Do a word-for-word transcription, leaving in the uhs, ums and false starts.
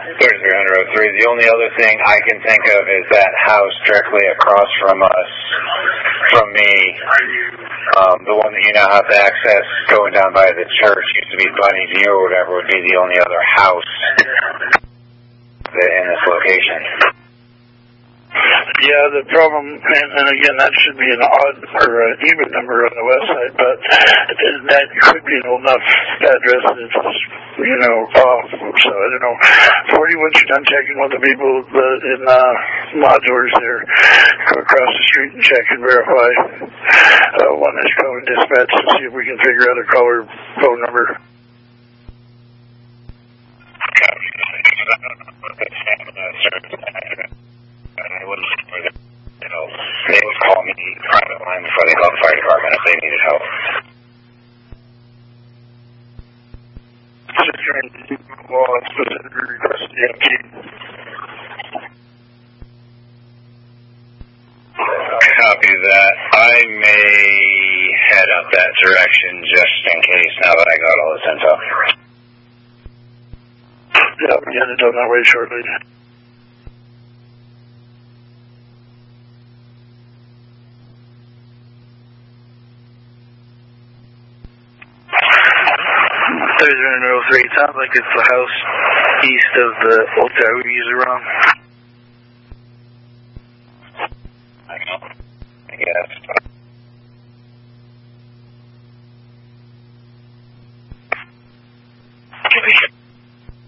thirty-three hundred oh three. The only other thing I can think of is that house directly across from us, from me, um, the one that you now have to access going down by the church, used to be Bunny View or whatever, would be the only other house in this location. Yeah, the problem, and, and again, that should be an odd or an even number on the west side, but that could be an old enough address that it's, you know, off. So I don't know. forty, once you're done checking with the people in uh, modulars there, go across the street and check and verify uh, one that's calling dispatch to see if we can figure out a caller phone number. I wouldn't, you know, they would call me private line before they called the fire department if they needed help. Just trying to do well, it's specifically requested the M P. Copy that. I may head up that direction just in case now that I got all this info. Yeah, we're headed down that way shortly. thirty-three oh three, sounds like it's the house east of the old tower we usually run. I know. I guess.